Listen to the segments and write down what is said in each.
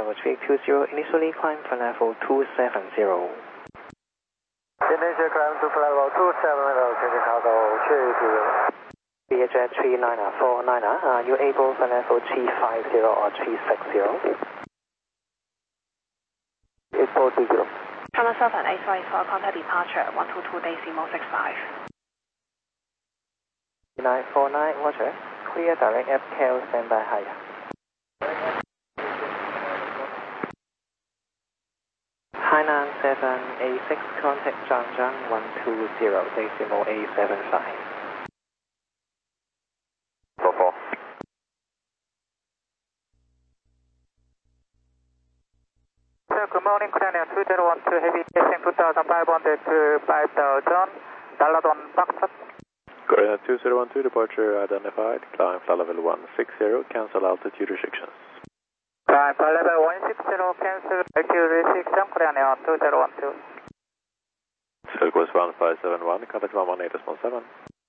level 320, initially climb for level 270. Initial climb to level 270, Chicago 320. VHF 3949, are you able for level 350 or 360? 8420. China Southern 854, contact departure 122.65. 949, Roger. Clear direct FKL, standby higher. Hainan 7A6, contact Zhangjiang 120.875. 44. Good morning, Korean 2012 Heavy Racing 2500 to 5000, Daladon Foxtrot. Korean 2012 departure identified, climb flight level 160, cancel altitude restrictions. Climb flight level 160, cancel altitude restriction, Korean 2012. Cell course 1571, contact 118.7.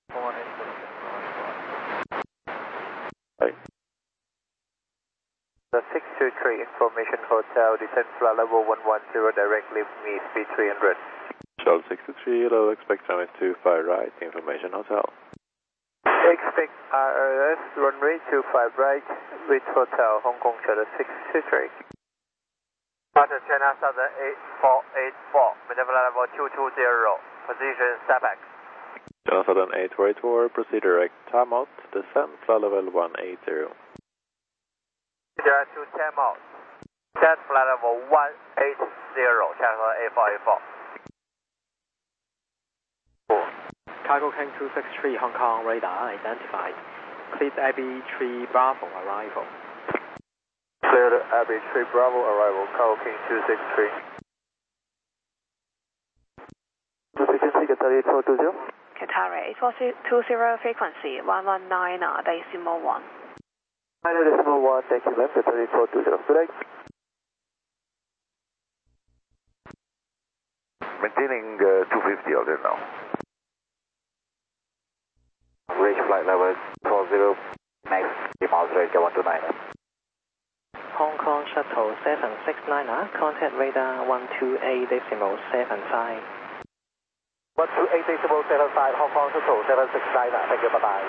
The 623 Information Hotel, descent flight level 110, directly me, speed 300. Shell 63, low, expect runway 25 right, Information Hotel. Expect RRS, runway 25 right, with Hotel, Hong Kong Shuttle 623. Departure China Southern 8484, flight level 220, position SAPAC. China Southern 8484, proceed direct, time out, descent flight level 180. There are 2 time out. Set flight level 180, Channel 8484. Cargo King 263, Hong Kong radar identified. Cleared Abbey 3 Bravo arrival. Cleared Abbey 3 Bravo arrival, Cargo King 263. Frequency Qatari 8420. Qatari 8420, frequency 119.1. 9.1, thank you, ma'am. Qatari 8420. Good day. Maintaining 250 out there now. Reach flight level 40, next 3 miles rate, 129. Hong Kong Shuttle 769, contact radar 128.75. 128.75, Hong Kong Shuttle 769, thank you, bye-bye.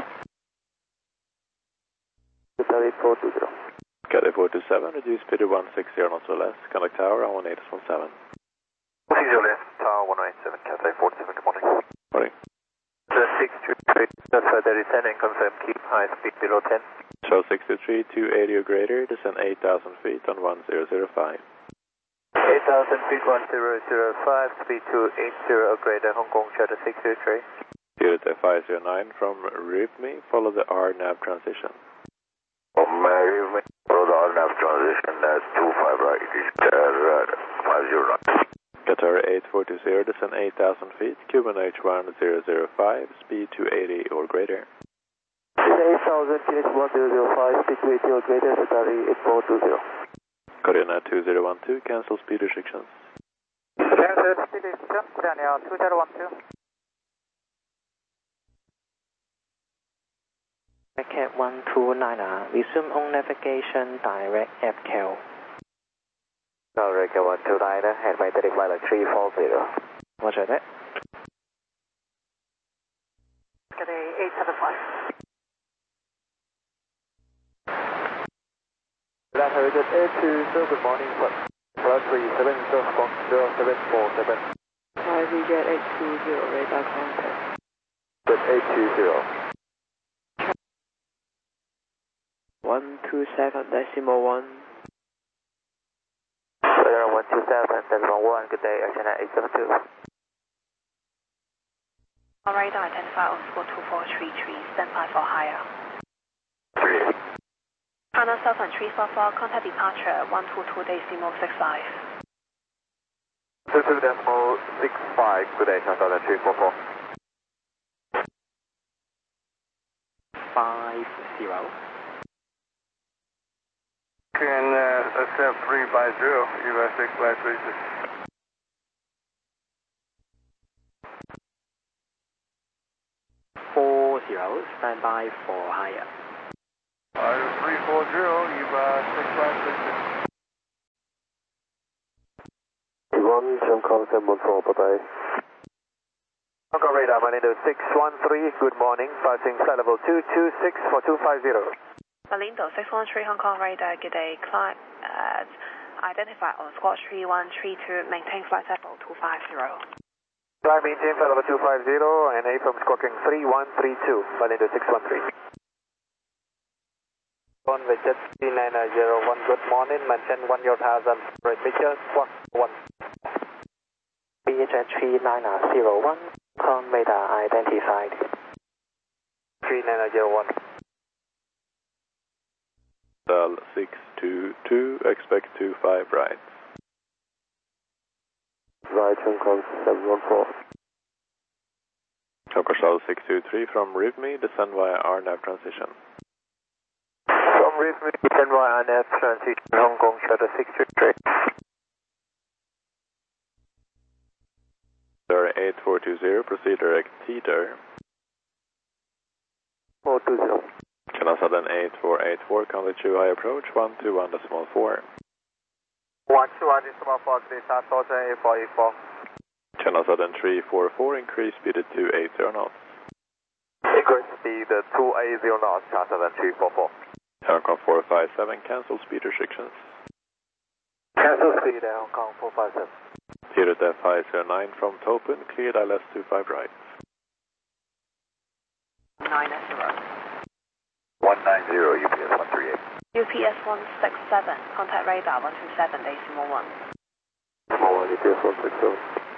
Qatari 420. Cathay 427, reduce speed to 160 knots or less, contact tower on 18.7. 160 left, tower 197, Cathay 47, good morning. Morning. The 623, that's further descend and confirm keep high speed below 10. Shell 63, 280 or greater, descend 8,000 feet on 1005. 8,000 feet 1005, speed 280 or greater, Hong Kong Shuttle 623. Unit 509 from RIVME, follow the RNAV transition. From RIVME, follow the RNAV transition, that's 25 right, it is 50 right. Qatar 8420, descend 8,000 feet, Cuban H1005, speed 280 or greater. 8,000 feet 1005, speed 280 or greater, Qatari 8420. Korean 2012, cancel speed restrictions. Cancel speed restrictions, Korean 2012. Cat 129, resume on navigation direct FKL. Direct 129, headway 35 like 340. Roger that. Cathay 875. That Heritage 820, good morning, plus 37, 0747. VJ 820, radar contact. Good 820. 127.1. 127.1, good day, China 872. On radar identify on score 2433, standby for higher. 3. China Southern 344, contact departure 122.65. 22.65, good day, China Southern 344. 50. Korean SF 350, US 6536. 40, standby for higher. 340, US 6536. Hong Kong 714, bye-bye. Hong Kong radar, Malindo 613, good morning, passing flight level 226 for 250. Malindo 613 Hong Kong radar, good day. Climb identified on squawk 3132, maintain flight level 250. Climb maintain flight level 250 and A from squawking 3132, Malindo 613. On Vijet 3901, good morning, maintain 1 your 1000, right picture, squawk 1. Vijet 3901, Hong Kong radar identified. 3901. Cell 622, expect 25 right. Right, Hong Kong 714. Hong Shell 623 from RIVME, descend via RNAV transition. From RIVME, descend via RNAV transition, Hong Kong Shuttle 623. Sir 8420, proceed direct Teeter. 420. Channel Southern 8484, contact 2 high approach, 121.4. 121.4, please, Southern 8484. Channel Southern 344, increase speed to 280 knots. Increase speed 280 knots, Southern 344. Hong Kong 457, cancel speed restrictions. Cancel speed Hong Kong 457. Theater Def 509 from Topin, cleared ILS 25 right. 90. 190, UPS 138. UPS 167, contact radar 127, decimal 1. Small 1, UPS 167.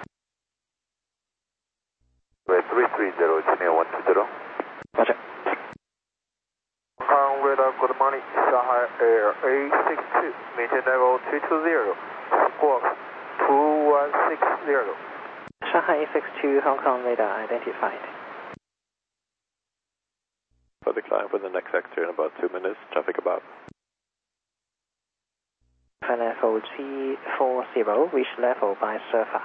Wait, 330, Chennai 120. Roger. Hong Kong radar, good morning, Shanghai Air A62, maintain level 320, squawk 2160. Shanghai 62 Hong Kong radar identified. For the climb for the next sector in about 2 minutes, traffic above. Level 340, reach level by Surfer.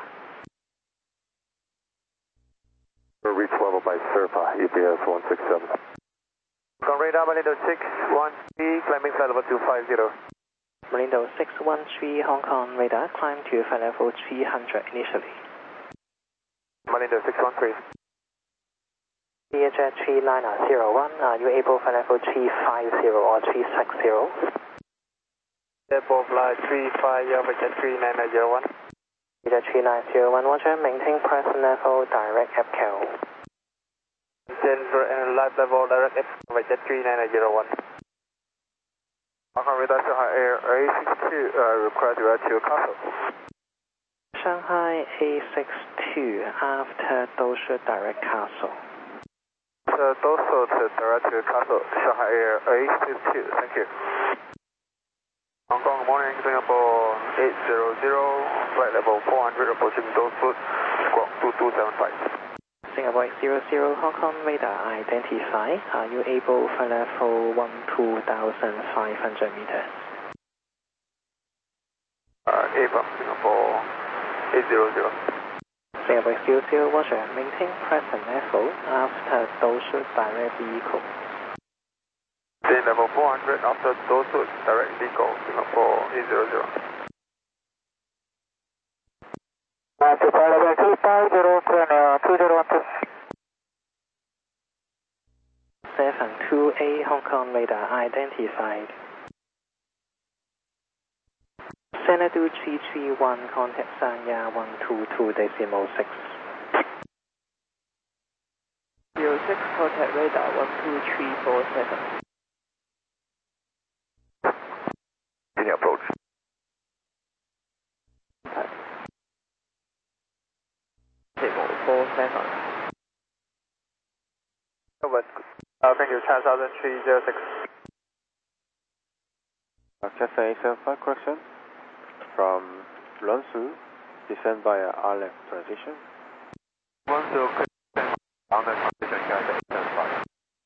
Reach level by Surfer, UPS 167. Hong Kong radar, Malindo 613, climbing flight level 250. Malindo 613 Hong Kong radar, climb to flight level 300 initially. Malindo 613. Vijet 3901, are you able for level 350 or 360? Airport flight 35, Vijet 3901. Vijet 3901, Roger, maintain present level direct FCAL. Denver and live level direct F, Vijet 3901. Hong Kong radar, Shanghai Air A62, request direct to Castle. Shanghai A62, after Doshi direct Castle. Also to direct to Castle, Shanghai Air A62, thank you. Hong Kong morning, Singapore 800, flight level 400, approaching Doshi, squawk 2275. Singapore 800, Hong Kong radar identify. Are you able for level 12,500 meters? A from Singapore 800. Singapore 800, Roger, maintain present level after Doshi direct vehicle. Then level 400 after Doshi direct vehicle, Singapore 800. To flight level 250, 2012. 728 Hong Kong radar identified. Xanadu 331, contact Sanya 122.6. 06, contact radar 12347. Can you approach? Table 47. Thank you, China 306. Cathay 875 question from Luansu, descend via RLF transition. Luansu, on the transition, China 875.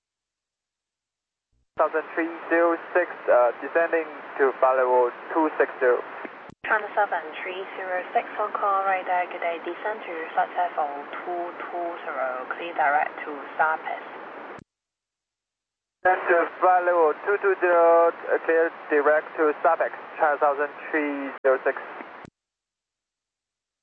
306, descending to flight level 260. China 7306 Hong Kong radar, good day. Descend to flight level 220, clear direct to Starpass. Descend to flight level 220, clear direct to Starpass, China 306.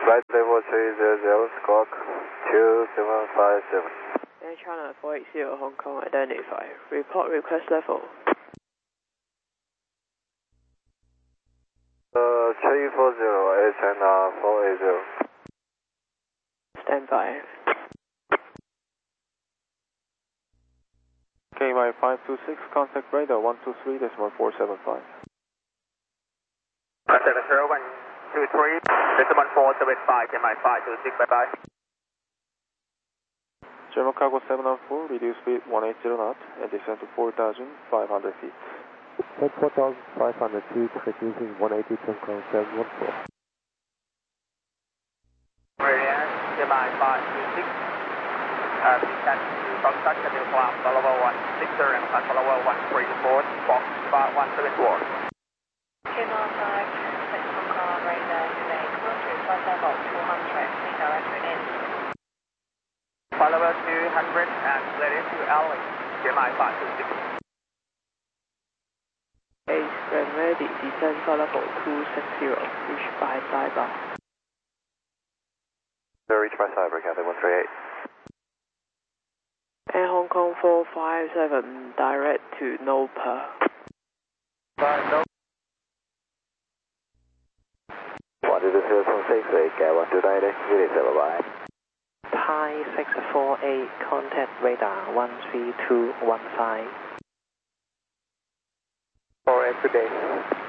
Flight level 300, squawk 2757. Air China 480 Hong Kong, identify. Report request level. 340, Air China 480. Stand by. KMI 526, contact radar 123.475. Contact 0123, decimal 475, KMI 526, bye bye. German cargo 704, reduce speed 180 knots and descend to 4,500 feet. At 4,500 feet, reducing 180 to Hong Kong 714. Meridian, KMI 526. Descend to contact Cabin Club, level 160 and level 134, box 174. KMR 526 Hong Kong, radar today, close to flight level 200, clear direct to in. Flight level 200 and let into alley, KMI 526. Base when ready, descend for level 260, reach by Cyber. Reach by Cyber, Cathay 138. Air Hong Kong 457, direct to Nopa. No. 120.68, get 129, release, bye-bye. Thai 648, contact radar 13215. For today.